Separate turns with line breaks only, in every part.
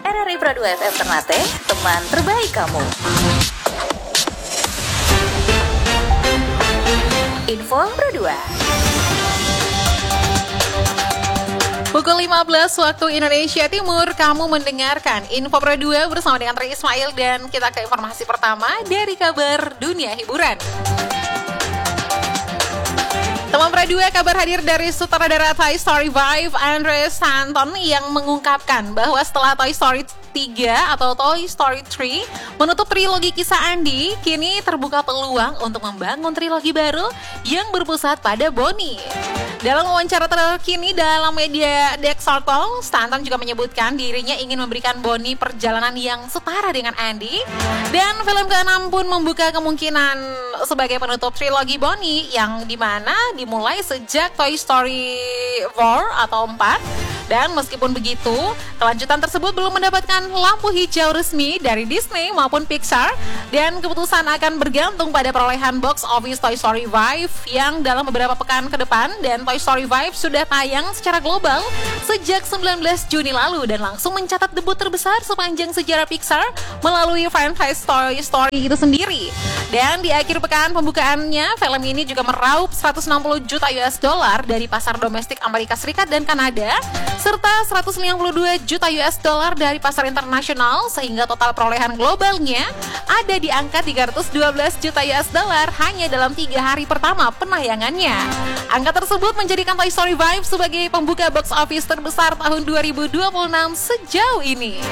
RRI Pro 2 FM Ternate, teman terbaik kamu. Info Pro 2.
Pukul 15 waktu Indonesia Timur, kamu mendengarkan Info Pro 2 bersama dengan Tri Ismail dan kita ke informasi pertama dari kabar dunia hiburan. Teman Pro 2, kabar hadir dari sutradara Toy Story 5, Andrew Stanton, yang mengungkapkan bahwa setelah Toy Story 3 atau Toy Story 3 menutup trilogi kisah Andy, kini terbuka peluang untuk membangun trilogi baru yang berpusat pada Bonnie. Dalam wawancara terkini dalam media Dexartol, Stanton juga menyebutkan dirinya ingin memberikan Bonnie perjalanan yang setara dengan Andy, dan film ke-6 pun membuka kemungkinan sebagai penutup trilogi Bonnie yang dimana dimulai sejak Toy Story 4 atau 4. Dan meskipun begitu, kelanjutan tersebut belum mendapatkan lampu hijau resmi dari Disney maupun Pixar, dan keputusan akan bergantung pada perolehan box office Toy Story 5 yang dalam beberapa pekan ke depan. Dan Toy Story 5 sudah tayang secara global sejak 19 Juni lalu dan langsung mencatat debut terbesar sepanjang sejarah Pixar melalui franchise Toy Story itu sendiri. Dan di akhir pekan pembukaannya, film ini juga meraup 160 juta US dollar dari pasar domestik Amerika Serikat dan Kanada, serta 192 juta US dollar dari pasar internasional, sehingga total perolehan globalnya ada di angka 312 juta US dollar hanya dalam 3 hari pertama penayangannya. Angka tersebut menjadikan Toy Story 5 sebagai pembuka box office terbesar tahun 2026 sejauh ini.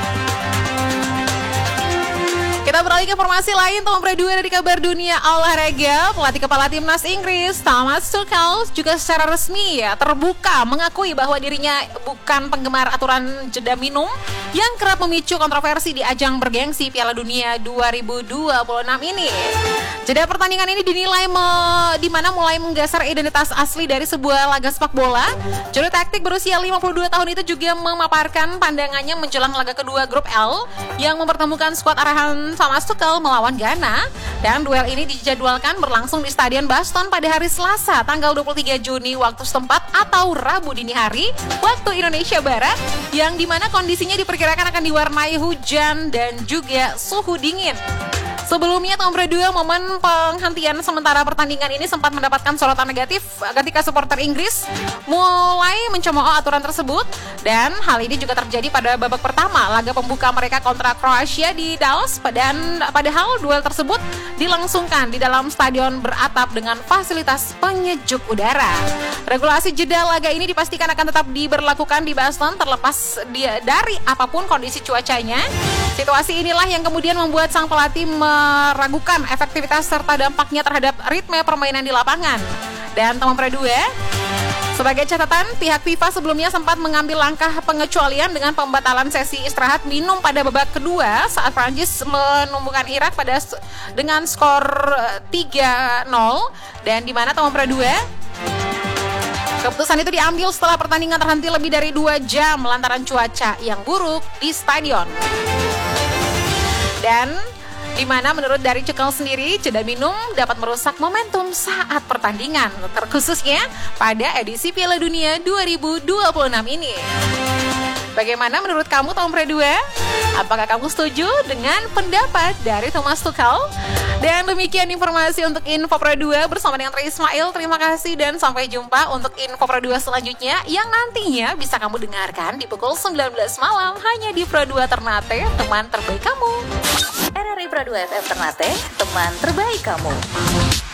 Kita beralih ke informasi lain, teman Pro 2 dari kabar dunia olahraga. Pelatih kepala timnas Inggris Thomas Tuchel juga secara resmi terbuka mengakui bahwa dirinya bukan penggemar aturan jeda minum yang kerap memicu kontroversi di ajang bergengsi Piala Dunia 2026 ini. Jeda pertandingan ini dinilai di mana mulai menggeser identitas asli dari sebuah laga sepak bola. Juru taktik berusia 52 tahun itu juga memaparkan pandangannya menjelang laga kedua grup L yang mempertemukan skuad arahan Thomas Tuchel melawan Ghana, dan duel ini dijadwalkan berlangsung di Stadion Boston pada hari Selasa tanggal 23 Juni waktu setempat atau Rabu dini hari waktu Indonesia Barat, yang dimana kondisinya diperkirakan akan diwarnai hujan dan juga suhu dingin. Sebelumnya, tahun Pro 2, momen penghentian sementara pertandingan ini sempat mendapatkan sorotan negatif ketika supporter Inggris mulai mencemooh aturan tersebut, dan hal ini juga terjadi pada babak pertama laga pembuka mereka kontra Kroasia di Dallas, dan padahal duel tersebut dilangsungkan di dalam stadion beratap dengan fasilitas penyejuk udara. Regulasi jeda laga ini dipastikan akan tetap diberlakukan di Boston terlepas dari apapun kondisi cuacanya. Situasi inilah yang kemudian membuat sang pelatih meragukan efektivitas serta dampaknya terhadap ritme permainan di lapangan. Dan teman Pro 2, sebagai catatan, pihak FIFA sebelumnya sempat mengambil langkah pengecualian dengan pembatalan sesi istirahat minum pada babak kedua saat Prancis menumbuhkan Irak dengan skor 3-0, dan di mana teman Pro 2, keputusan itu diambil setelah pertandingan terhenti lebih dari 2 jam lantaran cuaca yang buruk di stadion. Dan di mana menurut dari Tuchel sendiri, jeda minum dapat merusak momentum saat pertandingan, terkhususnya pada edisi Piala Dunia 2026 ini. Bagaimana menurut kamu, Tom Pro 2? Apakah kamu setuju dengan pendapat dari Thomas Tuchel? Dan demikian informasi untuk Info Pro 2 bersama dengan Tri Ismail. Terima kasih dan sampai jumpa untuk Info Pro 2 selanjutnya yang nantinya bisa kamu dengarkan di pukul 19 malam hanya di Pro 2 Ternate, teman terbaik kamu.
RRI Pro 2 FM Ternate, teman terbaik kamu.